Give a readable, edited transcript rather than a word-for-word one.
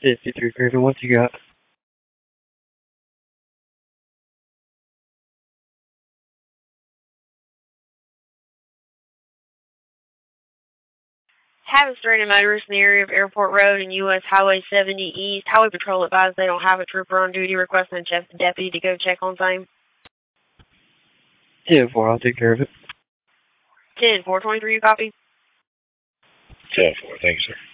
53 Griffin, what you got? Have a stranded motorist in the area of Airport Road and U.S. Highway 70 East. Highway Patrol advised they don't have a trooper on duty, requesting a deputy to go check on same. 10-4, I'll take care of it. 10-4, 23, you copy? 10-4, thank you, sir.